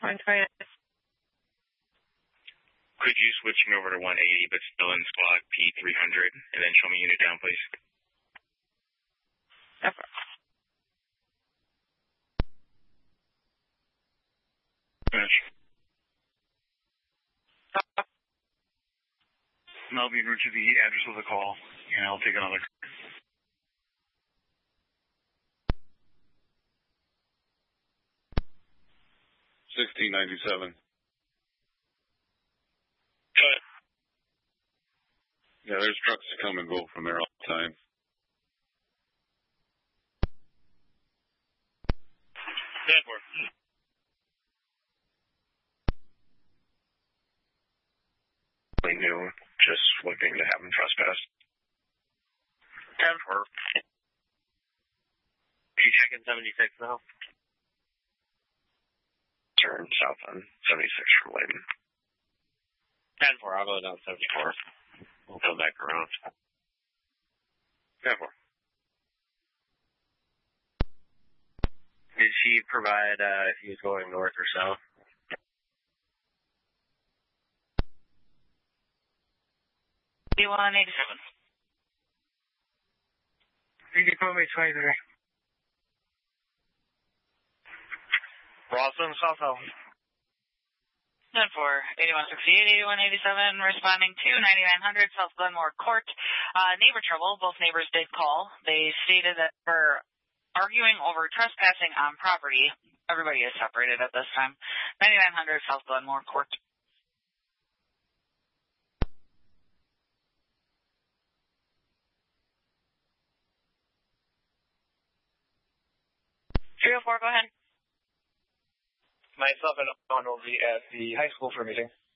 120. Could you switch me over to 180, but still in squad P300, and then show me unit down, please? Okay. And I'll be en route to the address of the call, and I'll take another. 1697. Cut. Yeah, there's trucks that come and go from there all the time. Network. We knew, just looking to have him trespass. 10-4. Are you checking 76 now? Turn south on 76 from Layton. 10-4, I'll go down 74. We'll come back around. 10-4. Did she provide if he was going north or south? D187. You can put me 23. Rosslyn, South Elm. 10-4, 8168, 8187, responding to 9900 South Glenmore Court. Neighbor trouble. Both neighbors did call. They stated that for arguing over trespassing on property, everybody is separated at this time. 9900 South Glenmore Court. Go ahead. Myself and Owen will be at the high school for a meeting.